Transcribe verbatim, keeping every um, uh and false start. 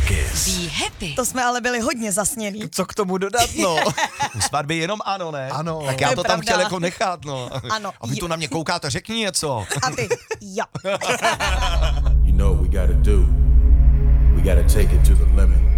Kiss. Be happy. To jsme ale byli hodně zasnělí. Co k tomu dodat, no? U svatby jenom ano, ne? Ano. Tak já To je to tam pravda. chtěl jako nechat, no. Ano. A vy tu na mě koukáte, řekni něco. A ty, jo. You know what we gotta do. We gotta take it to the limit.